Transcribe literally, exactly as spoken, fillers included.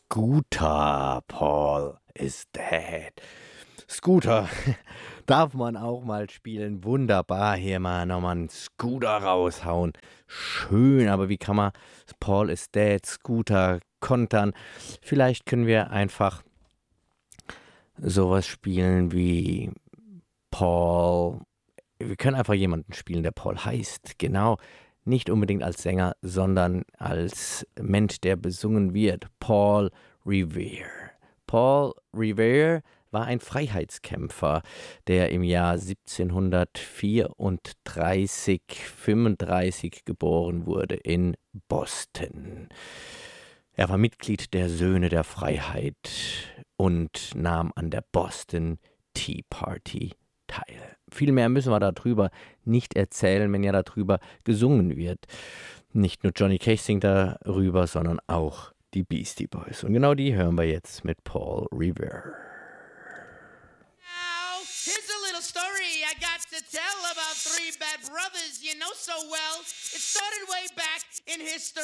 Scooter, Paul is dead. Scooter darf man auch mal spielen. Wunderbar, hier mal nochmal einen Scooter raushauen. Schön, aber wie kann man Paul is dead, Scooter kontern? Vielleicht können wir einfach sowas spielen wie Paul. Wir können einfach jemanden spielen, der Paul heißt. Genau. Nicht unbedingt als Sänger, sondern als Mensch, der besungen wird. Paul Revere. Paul Revere war ein Freiheitskämpfer, der im Jahr siebzehnhundertvierunddreißig, fünfunddreißig geboren wurde in Boston. Er war Mitglied der Söhne der Freiheit und nahm an der Boston Tea Party teil. Viel mehr müssen wir darüber nicht erzählen, wenn ja darüber gesungen wird. Nicht nur Johnny Cash singt darüber, sondern auch die Beastie Boys. Und genau die hören wir jetzt mit Paul Revere. Now, here's a little story I got to tell about three bad brothers you know so well. It started way back in history.